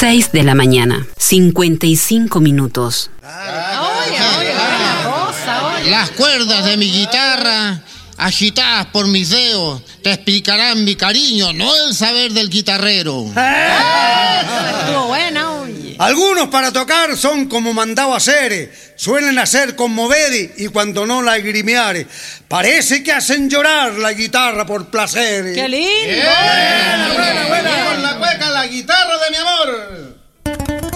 6 de la mañana, 55 minutos. Las cuerdas de mi guitarra, agitadas por mis dedos, te explicarán mi cariño, no el saber del guitarrero. Estuvo buena, oye. Algunos para tocar son como mandado hacer, suelen hacer conmover y cuando no lagrimiare. Parece que hacen llorar la guitarra por placer. ¡Qué lindo! Buena, con la cueca, la guitarra de mi amor.